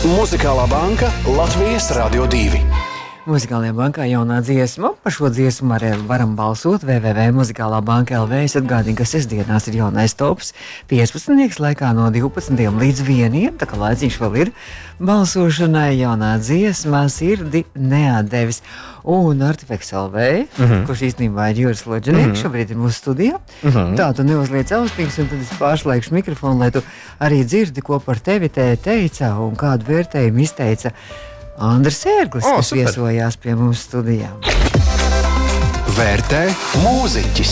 Muzikālā banka Latvijas Radio 2. Muzikālajā bankā jaunā dziesma. Par šo dziesmu arī varam balsot www.muzikālā.lv. Es atgādinu, ka sestdienās ir jaunais tops 15. laikā no 12. līdz 1. Tā kā laiciņš vēl ir balsošanai. Jaunā dziesma Sirdi neatdevis. Un Artifeks LV, kurš īstenībā ir Juris Loģenieks, šobrīd ir mūsu studijā. Tā, tu neuzliec austiņas, un tad es pārslēgšu mikrofonu, lai tu arī dzirdi, ko par tevi te teica un kādu vērtējumu izteica Andris Ērglis, kas viesojās pie mums studijā. Vērtē mūziķis.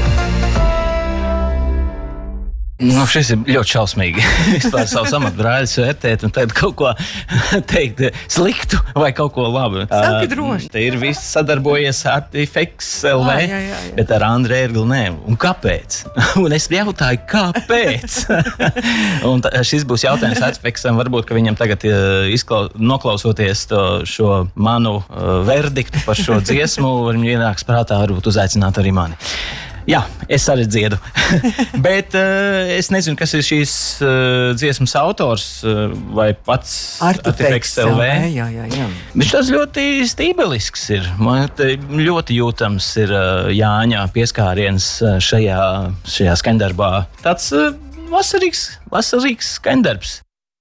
Nu, šis ir ļoti šausmīgi. Vispār savus amatbrāļus vērtēt un tagad kaut ko teikt sliktu vai kaut ko labu. Saki droši. Te ir viss sadarbojies Artifeks LV, bet ar Andru Ērgli nē. Un kāpēc? Un es jautāju, kāpēc? Un šis būs jautājums Artifeksam. Varbūt, ka viņam tagad noklausoties šo manu verdiktu par šo dziesmu, viņam ienāks prātā varbūt uzaicināt arī mani. Jā, es arī dziedu. Bet es nezinu, kas ir šīs dziesmas autors vai pats Artifeks LV. Jā. Bet tas ļoti stibelisks ir. Man ļoti jūtams ir Jāņa pieskāriens šajā skaņdarbā. Tāds vasarīgs skaņdarbs.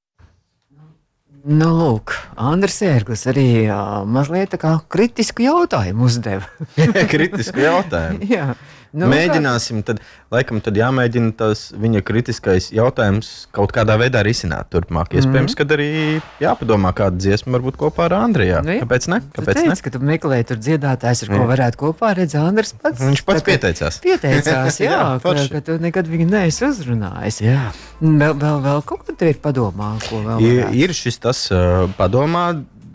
Nu, lūk, Andris Ērglis arī mazliet tā kā kritisku jautājumu uzdeva. Kritisku jautājumu? Jā. Nu, mēģināsim, tad jāmēģina tas viņa kritiskais jautājums kaut kādā veidā risināt turpmāk. Iespējams, kad arī jāpadomā kāda dziesma varbūt kopā ar Andriju. Nu, kāpēc ne? Tu teici, ka tu meklēji tur dziedātājs, ar ko varētu kopā redz Andris pats. Viņš pats pieteicās. Jā, ka tu nekad viņu neesi uzrunājis. Jā. Vēl kaut ko tev ir padomā, ko vēl varētu? Ir šis tas padomā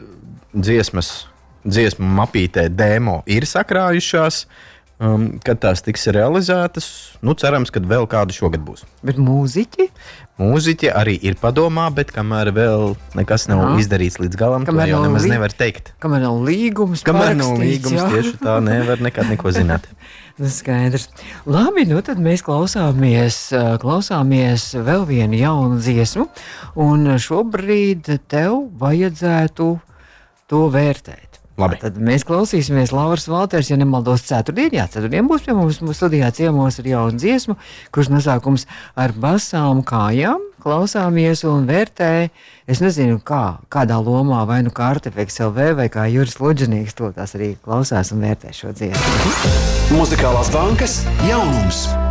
dziesmu mapītē demo ir sakrājušās. Kad tās tiks realizētas, cerams, ka vēl kādu šogad būs. Bet mūziķi? Mūziķi arī ir padomā, bet kamēr vēl nekas nav izdarīts līdz galam, to jau nemaz nevar teikt. Kamēr nav līgums tieši tā, nevar nekad neko zināt. Skaidrs. Labi, tad mēs klausāmies vēl vienu jaunu dziesmu, un šobrīd tev vajadzētu to vērtēt. Labi. Tad mēs klausīsimies Lauras Valters, ja nemaldos ceturtdien būs pie mums studijā ciemos ar jaunu dziesmu, kurš nosaukums ar basām kājām. Klausāmies un vērtē, es nezinu, kādā lomā, vai nu kā Artifeks LV vai kā Juris Loģenieks, to tās arī klausās un vērtē šo dziesmu. Muzikālās bankas jaunums.